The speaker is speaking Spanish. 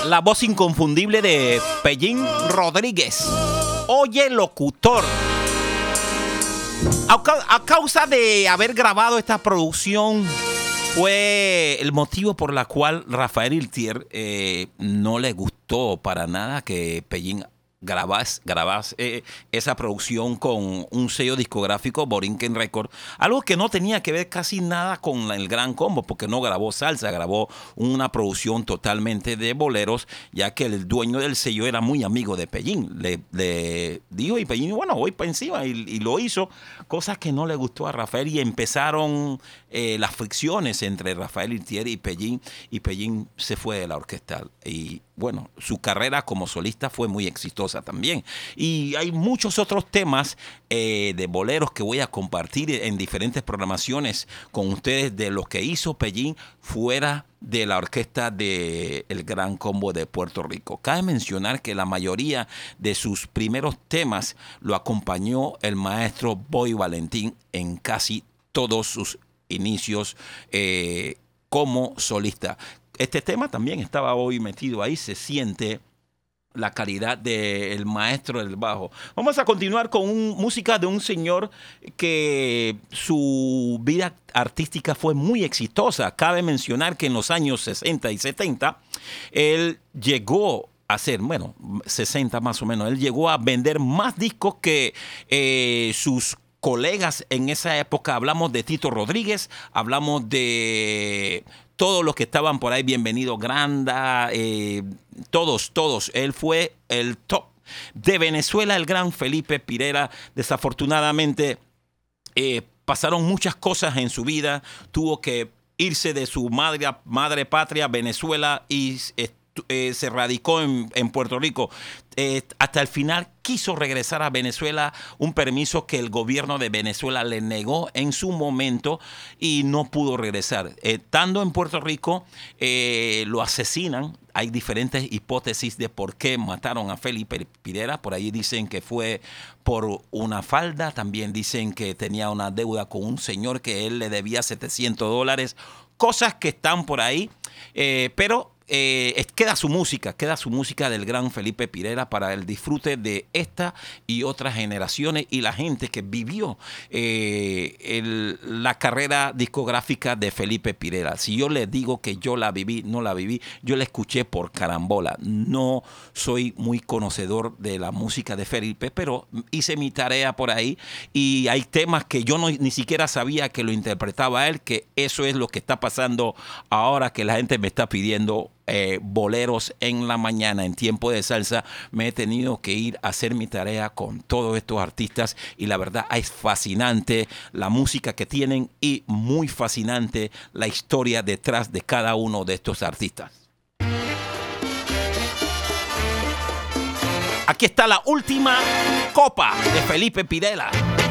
la voz inconfundible de Pellín Rodríguez. Oye, locutor. A causa de haber grabado esta producción, fue el motivo por la cual Rafael Iltier no le gustó para nada que Pellín grabase esa producción con un sello discográfico, Borinquen Record, algo que no tenía que ver casi nada con el Gran Combo, porque no grabó salsa, grabó una producción totalmente de boleros, ya que el dueño del sello era muy amigo de Pellín. Le dijo, y Pellín, bueno, voy para encima, y lo hizo, cosa que no le gustó a Rafael, y empezaron las fricciones entre Rafael Iltier y Pellín se fue de la orquesta. Y bueno, su carrera como solista fue muy exitosa también. Y hay muchos otros temas de boleros que voy a compartir en diferentes programaciones con ustedes de lo que hizo Pellín fuera de la orquesta del Gran Combo de Puerto Rico. Cabe mencionar que la mayoría de sus primeros temas lo acompañó el maestro Boy Valentín en casi todos sus inicios como solista. Este tema también estaba hoy metido ahí, se siente la calidad del maestro del bajo. Vamos a continuar con música de un señor que su vida artística fue muy exitosa. Cabe mencionar que en los años 60 y 70, él llegó a hacer, 60 más o menos, él llegó a vender más discos que sus colegas en esa época. Hablamos de Tito Rodríguez, hablamos de todos los que estaban por ahí, Bienvenido Granda, todos. Él fue el top. De Venezuela, el gran Felipe Pirela, desafortunadamente pasaron muchas cosas en su vida. Tuvo que irse de su madre patria, Venezuela, y se radicó en Puerto Rico. Hasta el final quiso regresar a Venezuela, un permiso que el gobierno de Venezuela le negó en su momento y no pudo regresar. Estando en Puerto Rico, lo asesinan. Hay diferentes hipótesis de por qué mataron a Felipe Pirela. Por ahí dicen que fue por una falda. También dicen que tenía una deuda con un señor que él le debía $700. Cosas que están por ahí, pero queda su música del gran Felipe Pirela para el disfrute de esta y otras generaciones y la gente que vivió la carrera discográfica de Felipe Pirela. Si yo les digo que yo la viví, no la viví, yo la escuché por carambola. No soy muy conocedor de la música de Felipe, pero hice mi tarea por ahí y hay temas que yo ni siquiera sabía que lo interpretaba él, que eso es lo que está pasando ahora que la gente me está pidiendo boleros en la mañana, en tiempo de salsa. Me he tenido que ir a hacer mi tarea con todos estos artistas y la verdad es fascinante la música que tienen y muy fascinante la historia detrás de cada uno de estos artistas. Aquí está la última copa de Felipe Pirela.